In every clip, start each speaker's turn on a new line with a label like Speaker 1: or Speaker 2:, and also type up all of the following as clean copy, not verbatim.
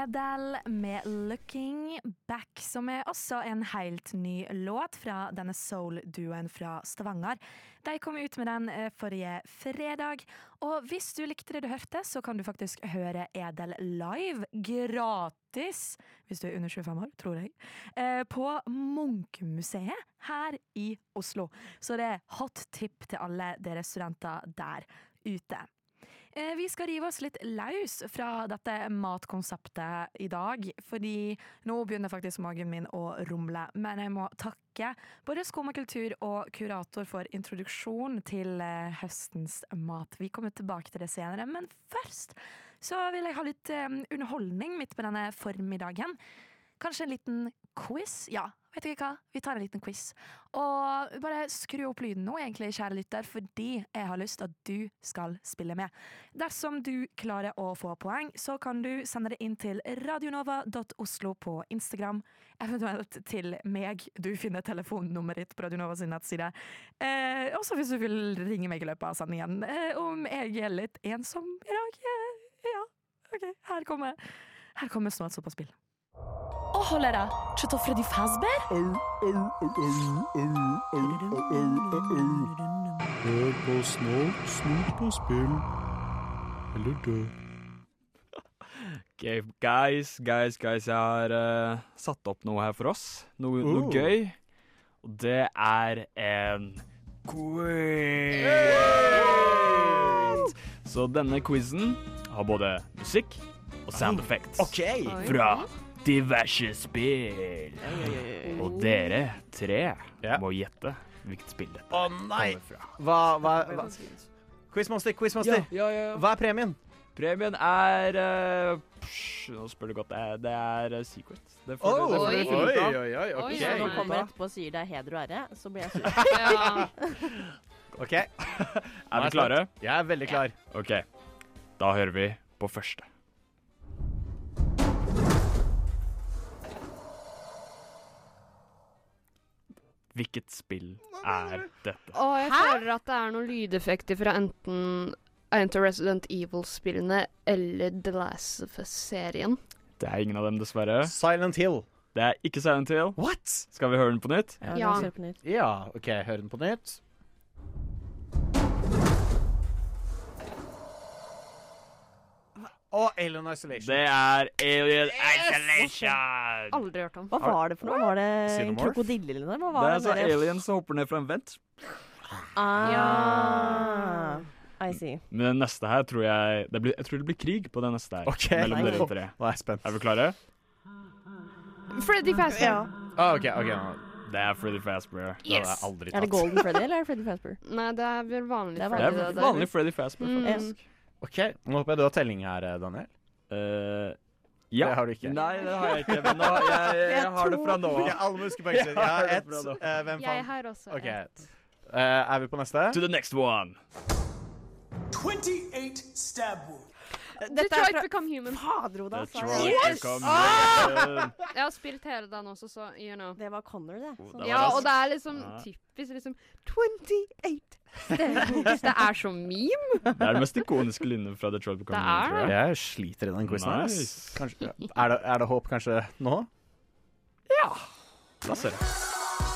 Speaker 1: Edel med Looking Back, som også en helt ny låt fra denne soul-duoen fra Stavanger. De kom ut med den forrige fredag, og hvis du likte det du hørte, så kan du faktisk høre Edel live gratis, hvis du under 25 år, tror jeg, på Munch-museet her i Oslo. Så det hot tip til alle dere studenter der ute. Vi skal rive oss litt løs fra dette matkonseptet i dag, fordi nå begynner faktisk magen min å rumle. Men jeg må takke både Skumma kultur og kurator for introduksjon til høstens mat. Vi kommer tilbake til det senere, men først så vil jeg ha litt underholdning midt på denne formiddagen. Kanskje en liten quiz? Ja, vet du ikke hva? Vi tar en liten quiz. Og bare skru opp lyden nå, egentlig, kjære lytter, fordi jeg har lyst til at du skal spille med. Dersom du klarer å få poeng, så kan du sende det inn til radionova.oslo på Instagram, eventuelt til meg. Du finner telefonnummeret ditt på Radionova sin nettside. Også hvis du vil ringe meg i løpet av sendingen, om jeg er litt ensom i dag. Ja, ok, her kommer snart så på spill. Hollera, czy to Freddy Fazbear?
Speaker 2: Hør på Snort på spill. Eller dø.
Speaker 3: Ok, guys, jeg har satt opp noe her for oss. Noe gøy. Og det er en quiz. Så denne quizen har både musikk og sound effects.
Speaker 2: Ok.
Speaker 3: Fra diverse spill. Og dere tre må gjette hvilket spill dette
Speaker 2: nei.
Speaker 3: kommer fra.
Speaker 2: Hva? Quizmaster.
Speaker 3: Ja.
Speaker 2: Hva er premien?
Speaker 3: Premien er nå spør du godt, det er secret. Det får dere finne ut av.
Speaker 2: Ok.
Speaker 4: Hvis noen kommer etterpå og sier det er heder og ære, så blir jeg sur.
Speaker 2: Ok.
Speaker 3: Er vi klare?
Speaker 2: Jeg er veldig klar.
Speaker 3: Ok, da hører vi på første. Hvilket spill er dette?
Speaker 5: Jeg føler at det er noen lydeffekter fra enten Resident Evil-spillene eller The Last of Us-serien.
Speaker 3: Det er ingen av dem, dessverre.
Speaker 2: Silent Hill.
Speaker 3: Det er ikke Silent Hill.
Speaker 2: What?
Speaker 3: Skal vi høre den på nytt?
Speaker 4: Ja. På nytt.
Speaker 2: Ja, ok, hør den på nytt. Alien Isolation.
Speaker 3: Det er Alien Isolation!
Speaker 5: Aldri hørt om.
Speaker 4: Hva var det for noe? Var det en
Speaker 2: Xenomorph?
Speaker 4: krokodille eller noe? Hva
Speaker 3: Det
Speaker 4: var
Speaker 3: er så
Speaker 4: der?
Speaker 3: alien som hopper ned fra en vent.
Speaker 4: I see.
Speaker 3: Men den neste her tror jeg tror det blir krig på den neste her.
Speaker 2: Ok.
Speaker 3: Mellom dere tre.
Speaker 2: Nå er jeg spent.
Speaker 3: Er vi klare?
Speaker 5: Freddy Fazbear.
Speaker 2: Ok.
Speaker 3: Det er Freddy Fazbear.
Speaker 2: Det hadde jeg aldri tatt.
Speaker 4: Er det Golden Freddy eller er det Freddy Fazbear?
Speaker 5: Nei, det er vel vanlig.
Speaker 4: Det er
Speaker 3: Det er vanlig Freddy Fazbear,
Speaker 5: Mm.
Speaker 3: faktisk.
Speaker 2: Ok, nå håper jeg du har telling her, Daniel.
Speaker 3: Ja.
Speaker 2: Det har du ikke.
Speaker 3: Nei, det har jeg ikke, men nå, jeg har det fra nå.
Speaker 2: Ok, alle må huske poeng sin. Jeg har ett. Hvem
Speaker 5: Jeg
Speaker 2: faen?
Speaker 5: har også
Speaker 2: Ok.
Speaker 5: et.
Speaker 2: Er vi på neste?
Speaker 3: To the next one.
Speaker 6: 28 stab wound.
Speaker 5: Detroit Become Human.
Speaker 4: Faderoda,
Speaker 3: That's
Speaker 4: sa
Speaker 3: right,
Speaker 4: jeg.
Speaker 3: you come here.
Speaker 5: Jeg har spilt hele den også, så you know.
Speaker 4: Det var Connor, det.
Speaker 3: var
Speaker 5: Ja, og det er liksom
Speaker 3: Ja.
Speaker 5: typisk liksom 28 stabs. Det er så meme.
Speaker 3: Det er det mest ikoniske linjen fra Detroit Become
Speaker 5: Det
Speaker 3: Human,
Speaker 5: er
Speaker 3: tror jeg.
Speaker 2: Jeg sliter i den quizen her. ass.
Speaker 3: Nice.
Speaker 2: Kanskje, er det håp kanskje nå?
Speaker 3: La oss se det.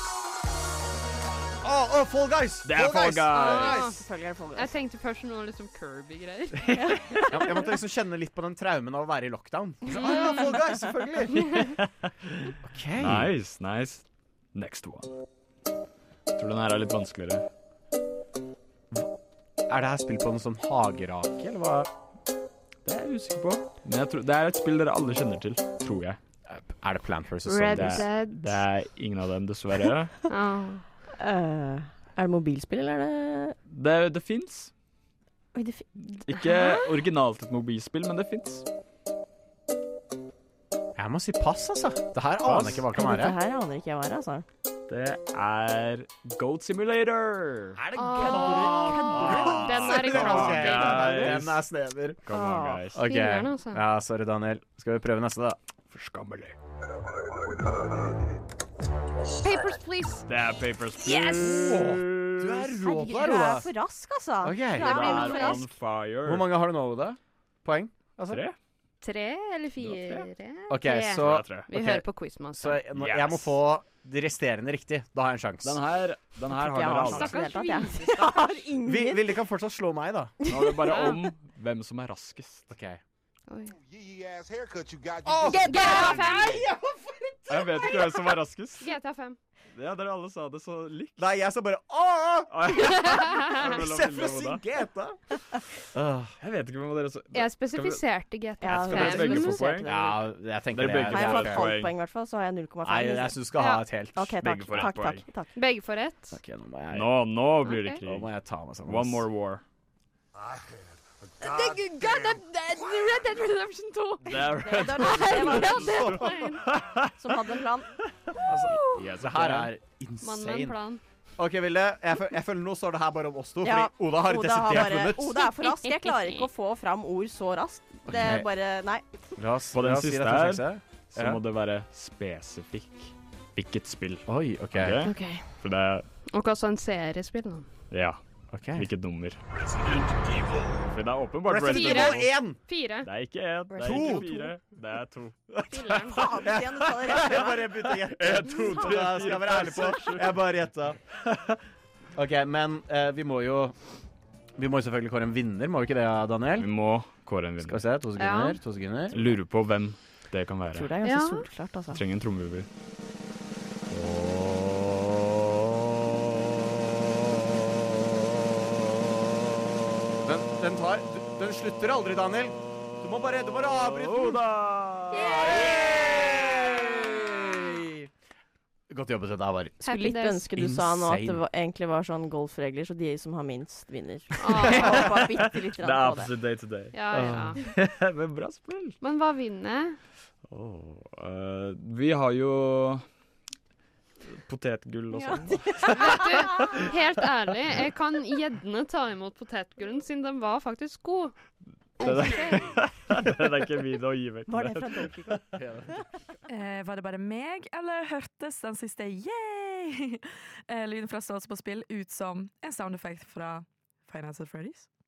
Speaker 2: Fall Guys!
Speaker 3: Det er Fall Guys.
Speaker 4: Selvfølgelig er det Fall Guys.
Speaker 5: Jeg tenkte først noe liksom Kirby-greier.
Speaker 2: Jeg måtte liksom kjenne litt på den traumen av å være i lockdown. Så, ja, Fall Guys, selvfølgelig! Ok.
Speaker 3: Nice. Next one. Tror den her er litt vanskeligere.
Speaker 2: Er det her spill på en sånn hagerake, eller hva?
Speaker 3: Det er jeg usikker på. Men jeg tror, det er et spill dere alle kjenner til, tror jeg.
Speaker 2: Er det Plant vs.
Speaker 5: Red
Speaker 2: Zombies?
Speaker 5: Dead.
Speaker 3: Det er ingen av dem, dessverre.
Speaker 4: Er det mobilspill, eller er det
Speaker 3: Det finnes.
Speaker 4: Oi, det
Speaker 3: Ikke originalt et mobilspill, men det finnes.
Speaker 2: Jeg må si pass, altså. Det her aner jeg ikke hva kan
Speaker 4: Dette
Speaker 2: være.
Speaker 4: her aner ikke jeg hva er, altså.
Speaker 3: Det er Goat Simulator.
Speaker 2: Er det
Speaker 5: Den er i
Speaker 2: Ok,
Speaker 3: Guys.
Speaker 2: den er snever.
Speaker 3: Come on, guys.
Speaker 2: Ok,
Speaker 5: Spilleren, altså.
Speaker 2: ja, sorry Daniel. Skal vi prøve neste da?
Speaker 3: For skammelig.
Speaker 5: Papers, please.
Speaker 3: Det er Papers, Please.
Speaker 5: Yes!
Speaker 2: Du er rå
Speaker 4: Herregud,
Speaker 2: på det,
Speaker 4: du er
Speaker 2: Roda.
Speaker 4: for rask, altså.
Speaker 2: Ok.
Speaker 5: Jeg
Speaker 3: Du
Speaker 5: blir litt
Speaker 3: er
Speaker 5: for
Speaker 3: on fire.
Speaker 2: Hvor mange har du nå, Oda? Poeng? Altså?
Speaker 3: 3?
Speaker 5: 3 eller 4?
Speaker 2: Ok,
Speaker 5: Tre.
Speaker 2: så
Speaker 5: Vi
Speaker 2: ok,
Speaker 5: hører på
Speaker 2: så
Speaker 5: Quizmaster.
Speaker 2: jeg må få de resterende riktig. Da har jeg en sjanse.
Speaker 3: Den her har
Speaker 4: Jeg
Speaker 3: dere
Speaker 4: har
Speaker 3: alle.
Speaker 4: sjanse i det hele tatt, jeg.
Speaker 5: Stakkars
Speaker 4: Jeg har ingen.
Speaker 2: Vilde kan fortsatt slå meg, da.
Speaker 3: Nå er det bare om hvem som er raskest.
Speaker 2: Ok.
Speaker 5: Oi.
Speaker 6: Yee-ass haircut you got.
Speaker 5: GTA 5!
Speaker 3: Jeg vet ikke hvem som er raskest.
Speaker 5: GTA 5.
Speaker 3: Ja, dere alle sa det så likt.
Speaker 2: Nei, jeg sa bare åh!
Speaker 3: I
Speaker 2: Se for å si GTA!
Speaker 3: Jeg vet ikke hvem dere så...
Speaker 5: Jeg spesifiserte GTA
Speaker 4: Ja,
Speaker 3: Skal dere begge få
Speaker 5: 5.
Speaker 3: poeng?
Speaker 2: Ja, jeg tenker
Speaker 3: Dere
Speaker 2: det.
Speaker 3: begge
Speaker 4: Har jeg
Speaker 3: får
Speaker 4: fått
Speaker 3: et
Speaker 4: halvt
Speaker 3: poeng.
Speaker 4: poeng, i hvert fall, så har jeg 0,5.
Speaker 2: Nei, jeg syns du skal ha et helt.
Speaker 4: OK,
Speaker 3: Begge får ett poeng.
Speaker 4: takk.
Speaker 5: Begge får ett.
Speaker 2: Ok, nå må jeg,
Speaker 3: Nå blir det
Speaker 5: Ok.
Speaker 2: nå må
Speaker 3: krig.
Speaker 2: jeg ta meg sammen.
Speaker 3: One more war.
Speaker 5: Red Dead Redemption 2.
Speaker 3: Det er
Speaker 4: Det var som hadde en plan.
Speaker 3: Yes,
Speaker 2: Det her er
Speaker 5: Mann med en
Speaker 2: insane.
Speaker 5: plan.
Speaker 2: Ok, Vilde. Jeg føler nå står det her bare om oss to,
Speaker 4: Ja,
Speaker 2: fordi Oda har desidert vunnet.
Speaker 4: Oda er for rask. Jeg klarer ikke å få fram ord så raskt. Det er
Speaker 2: Ok.
Speaker 4: bare Nei.
Speaker 2: La oss,
Speaker 3: På den
Speaker 2: la oss gi
Speaker 3: siste
Speaker 2: dette en
Speaker 3: her.
Speaker 2: sjanse.
Speaker 3: Så
Speaker 2: Ja.
Speaker 3: må det være spesifikk. Hvilket spill.
Speaker 2: Oi, ok.
Speaker 3: Ok?
Speaker 5: Ok.
Speaker 3: For det er...
Speaker 5: Og også en seriespill, da.
Speaker 3: Ja.
Speaker 2: Ok.
Speaker 3: Hvilket nummer? For det er åpenbart
Speaker 2: Resident
Speaker 3: Resident
Speaker 2: Evil
Speaker 3: Evil.
Speaker 2: 1!
Speaker 5: 4.
Speaker 3: Det er ikke 1, det er
Speaker 2: To.
Speaker 3: ikke 4, det er 2.
Speaker 5: Filleren.
Speaker 4: Faen, igjen, du sa det rett
Speaker 2: Jeg
Speaker 4: før meg.
Speaker 2: bare begynte å gjette.
Speaker 3: 1, 2, 3,
Speaker 2: Da skal jeg være ærlig på. Jeg bare gjetta. OK, men vi må jo selvfølgelig kåre en vinner, må vi ikke det, Daniel?
Speaker 3: Vi må kåre en
Speaker 2: Skal vi
Speaker 3: vinner.
Speaker 2: se, 2 sekunder. 2 sekunder.
Speaker 3: Lurer på hvem det kan
Speaker 4: Jeg tror
Speaker 3: være.
Speaker 4: det er
Speaker 5: Ja.
Speaker 4: ganske solklart, altså.
Speaker 3: Trenger en trommevirvel.
Speaker 2: Den slutter aldri, Daniel. Du må bare avbryte den. Yay! Godt jobbet, dette her var
Speaker 4: Skulle litt
Speaker 5: Happy days.
Speaker 4: ønske du sa nå at det
Speaker 2: Insane.
Speaker 4: egentlig var sånn golfregler, så de som har minst, vinner.
Speaker 5: Ah,
Speaker 4: Jeg håper bitte litt
Speaker 3: Det er
Speaker 4: på det.
Speaker 3: opposite day today.
Speaker 5: ja, ja.
Speaker 3: Men bra spill.
Speaker 5: Men hva vinner?
Speaker 3: Vi har jo potetgull og
Speaker 4: Ja.
Speaker 3: sånn.
Speaker 5: Vet du, helt ærlig, jeg kan gjerne ta imot potetgullen, siden den var faktisk god.
Speaker 3: Det er ikke min å gi vekk.
Speaker 4: Var det fra Donkey Kong?
Speaker 1: Var det bare meg, eller hørtes den siste yay lyden fra Ståls på spill ut som en sound effect fra Final Fantasy Freddy's?